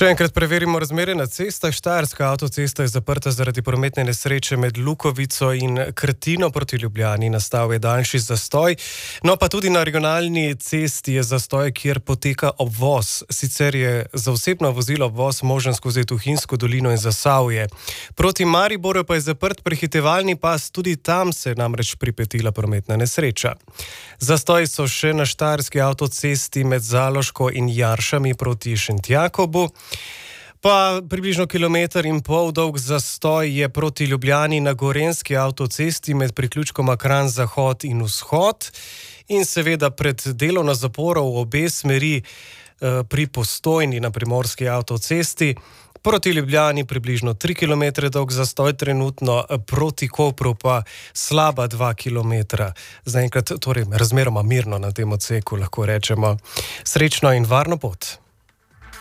Še enkrat preverimo razmere na cestah. Štajerska avtocesta je zaprta zaradi prometne nesreče med Lukovico in Krtino proti Ljubljani. Nastal je daljši zastoj. No pa tudi na regionalni cesti je zastoj, kjer poteka obvoz. Sicer je za osebno vozilo obvoz možen skozi Tuhinjsko dolino in Zasavje. Proti Mariboru pa je zaprt prehitevalni pas, tudi tam se je namreč pripetila prometna nesreča. Zastoji so še na štajerski avtocesti med Zaloško in Jaršami proti Šentjakobu. Pa približno 1,5 kilometra dolg zastoj je proti Ljubljani na gorenjski avtocesti med priključkoma Kranj Zahod in Vzhod in seveda pred delovno zaporo v obe smeri pri Postojni na primorski avtocesti. Proti Ljubljani približno 3 kilometre dolg zastoj trenutno, proti Kopru pa slaba 2 kilometra. Zaenkrat torej razmeroma mirno na tem odseku, lahko rečemo. Srečno in varno pot.